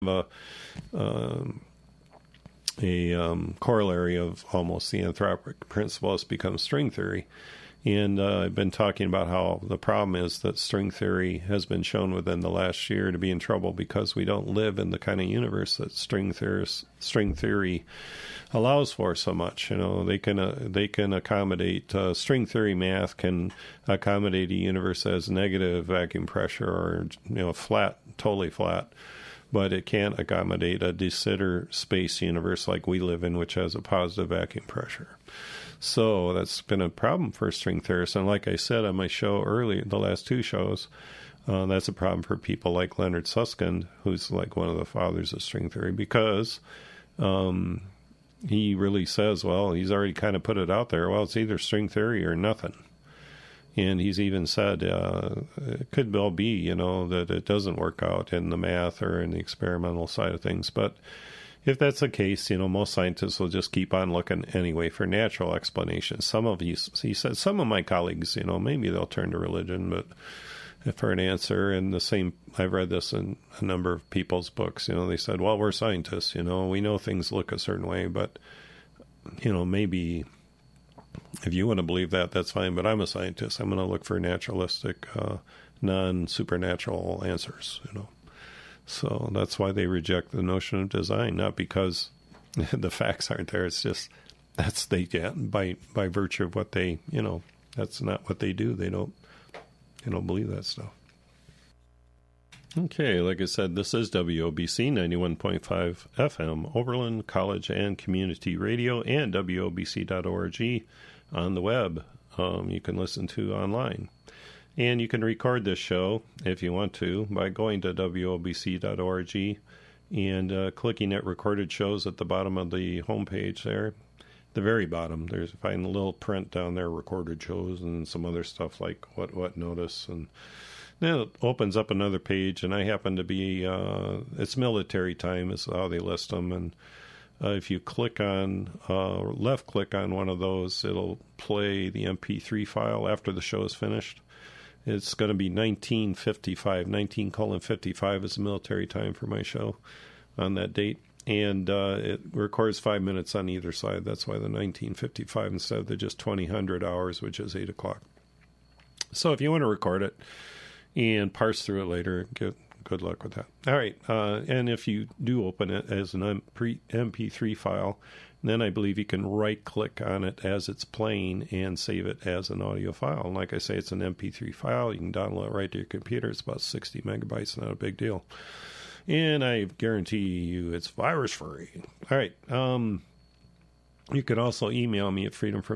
a corollary of almost the anthropic principle has become string theory. And I've been talking about how the problem is that string theory has been shown within the last year to be in trouble because we don't live in the kind of universe that string theory allows for so much. You know, they can accommodate string theory math can accommodate a universe that has negative vacuum pressure or flat, totally flat. But it can't accommodate a de Sitter space universe like we live in, which has a positive vacuum pressure. So that's been a problem for string theorists. And like I said on my show earlier, the last two shows, that's a problem for people like Leonard Susskind, who's like one of the fathers of string theory, because he really says, well, he's already kind of put it out there, well, it's either string theory or nothing. And he's even said it could well be, that it doesn't work out in the math or in the experimental side of things. But if that's the case, most scientists will just keep on looking anyway for natural explanations. He said, some of my colleagues, maybe they'll turn to religion, but for an answer. And the same, I've read this in a number of people's books. They said, well, we're scientists. We know things look a certain way, but maybe if you want to believe that, that's fine. But I'm a scientist. I'm going to look for naturalistic, non-supernatural answers. So that's why they reject the notion of design, not because the facts aren't there. It's just they get by virtue of what they, that's not what they do. They don't believe that stuff. Okay, like I said, this is WOBC 91.5 FM, Overland College and Community Radio, and WOBC.org on the web. You can listen to online. And you can record this show, if you want to, by going to WOBC.org and clicking at recorded shows at the bottom of the homepage there. The very bottom, find a little print down there, recorded shows, and some other stuff like what notice. And then it opens up another page, and I happen to be, it's military time is how they list them. And if you left click on one of those, it'll play the MP3 file after the show is finished. It's going to be 1955. 19:55 is the military time for my show on that date. And it records 5 minutes on either side. That's why the 1955 instead of the just 2000 hours, which is 8 o'clock. So if you want to record it and parse through it later, good luck with that. All right. And if you do open it as an MP3 file, then I believe you can right-click on it as it's playing and save it as an audio file. And like I say, it's an MP3 file. You can download it right to your computer. It's about 60 megabytes, not a big deal. And I guarantee you it's virus-free. All right. You could also email me at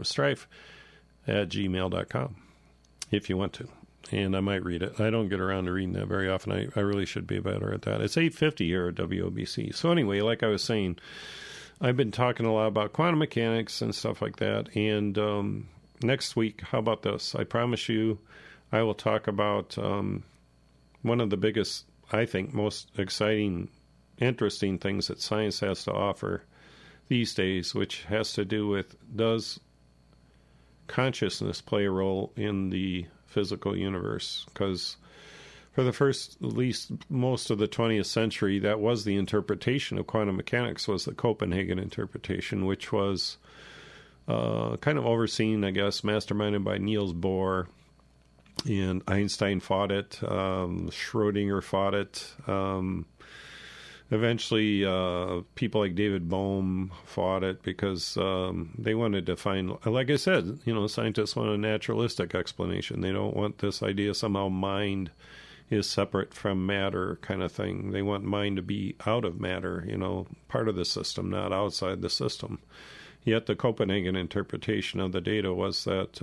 freedomfromstrife@gmail.com if you want to. And I might read it. I don't get around to reading that very often. I really should be better at that. It's 8:50 here at WOBC. So anyway, like I was saying, I've been talking a lot about quantum mechanics and stuff like that. And next week, how about this? I promise you I will talk about one of the biggest, I think, most exciting, interesting things that science has to offer these days, which has to do with, does consciousness play a role in the physical universe? Because for the first, at least most of the 20th century, that was the interpretation of quantum mechanics, was the Copenhagen interpretation, which was kind of overseen, I guess, masterminded by Niels Bohr. And Einstein fought it. Schrodinger fought it. Eventually, people like David Bohm fought it because they wanted to find, like I said, scientists want a naturalistic explanation. They don't want this idea somehow mind is separate from matter kind of thing. They want mind to be out of matter, part of the system, not outside the system. Yet the Copenhagen interpretation of the data was that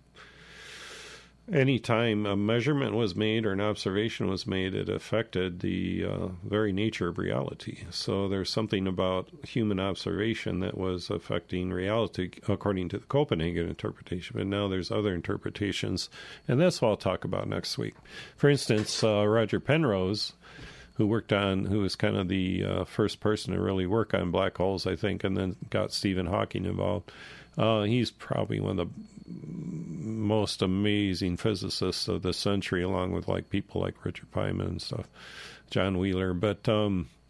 any time a measurement was made or an observation was made, it affected the very nature of reality. So there's something about human observation that was affecting reality according to the Copenhagen interpretation. But now there's other interpretations, and that's what I'll talk about next week. For instance, Roger Penrose, who was kind of the first person to really work on black holes, I think, and then got Stephen Hawking involved. He's probably one of the most amazing physicists of the century, along with people like Richard Feynman and stuff, John Wheeler. But